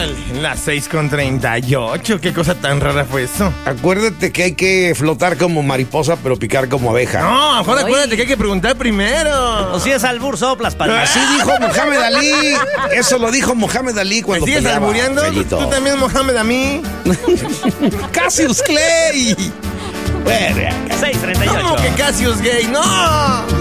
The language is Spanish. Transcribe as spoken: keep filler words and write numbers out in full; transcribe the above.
Órale, las seis con treinta y ocho. ¿Qué cosa tan rara fue eso? Acuérdate que hay que flotar como mariposa, pero picar como abeja. No, mejor acuérdate que hay que preguntar primero. O si es albur, soplas, palmas. Así dijo Mohamed Ali. Eso lo dijo Mohamed Ali ¿Me cuando sigues peleaba, albureando? Fellito. Tú también, Mohamed, a mí. Cassius Clay. seis treinta y ocho. ¿Cómo que Cassius gay? ¡No!